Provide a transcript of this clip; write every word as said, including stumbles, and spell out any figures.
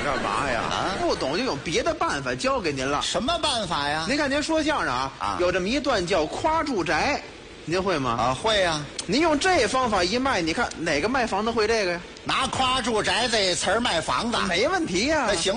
干嘛呀？ 啊不懂就用别的办法教给您了。 什么办法呀？ 您看您说相声啊， 啊有这么一段叫夸住宅，您会吗？ 啊，会呀、 您用这方法一卖，你看哪个卖房的会这个呀？ 拿夸住宅这词儿卖房子， 没问题呀、 那行。